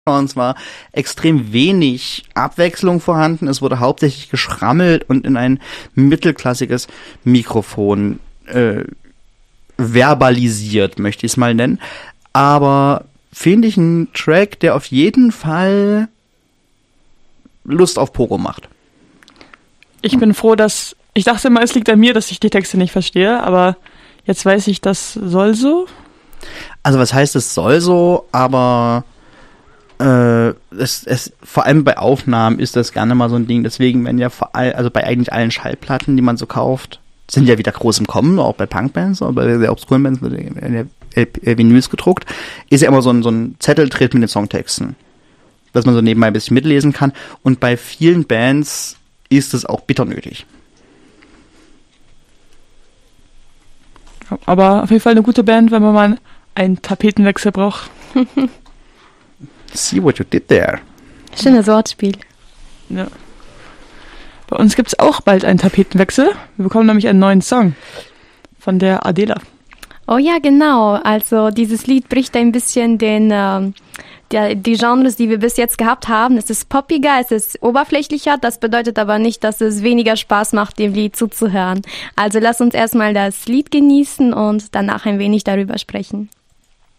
Es war extrem wenig Abwechslung vorhanden. Es wurde hauptsächlich geschrammelt und in ein mittelklassiges Mikrofon verbalisiert, möchte ich es mal nennen. Aber finde ich einen Track, der auf jeden Fall Lust auf Pogo macht. Ich bin froh, ich dachte immer, es liegt an mir, dass ich die Texte nicht verstehe, aber jetzt weiß ich, das soll so. Also was heißt, es soll so, aber vor allem bei Aufnahmen ist das gerne mal so ein Ding. Deswegen werden ja bei eigentlich allen Schallplatten, die man so kauft, sind ja wieder groß im Kommen, auch bei Punkbands, auch bei sehr obskuren Bands, werden ja Vinyls gedruckt, ist ja immer so ein Zetteltritt mit den Songtexten, dass man so nebenbei ein bisschen mitlesen kann. Und bei vielen Bands ist es auch bitter nötig. Aber auf jeden Fall eine gute Band, wenn man mal einen Tapetenwechsel braucht. See what you did there. Schönes Wortspiel. Ja. Bei uns gibt es auch bald einen Tapetenwechsel. Wir bekommen nämlich einen neuen Song von der Adela. Oh ja, genau. Also dieses Lied bricht ein bisschen die Genres, die wir bis jetzt gehabt haben. Es ist poppiger, es ist oberflächlicher. Das bedeutet aber nicht, dass es weniger Spaß macht, dem Lied zuzuhören. Also lass uns erstmal das Lied genießen und danach ein wenig darüber sprechen.